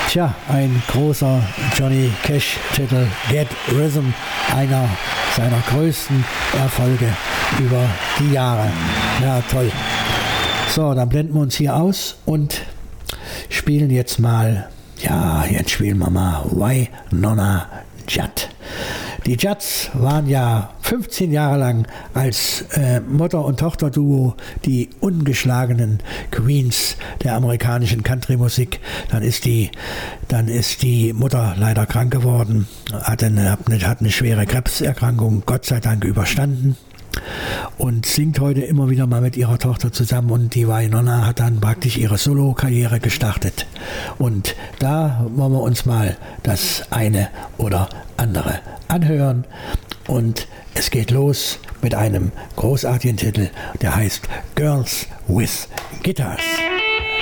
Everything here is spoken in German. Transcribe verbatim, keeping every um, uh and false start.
Tja, ein großer Johnny Cash-Titel, Get Rhythm, einer seiner größten Erfolge über die Jahre. Ja, toll. So, dann blenden wir uns hier aus und spielen jetzt mal, ja, jetzt spielen wir mal Wynonna Judd. Die Judds waren ja fünfzehn Jahre lang als äh, Mutter- und Tochterduo die ungeschlagenen Queens der amerikanischen Country-Musik. Dann ist die, dann ist die Mutter leider krank geworden, hat eine, hat eine schwere Krebserkrankung, Gott sei Dank überstanden. Und singt heute immer wieder mal mit ihrer Tochter zusammen, und die Wynonna hat dann praktisch ihre Solo-Karriere gestartet. Und da wollen wir uns mal das eine oder andere anhören, und es geht los mit einem großartigen Titel, der heißt Girls with Guitars.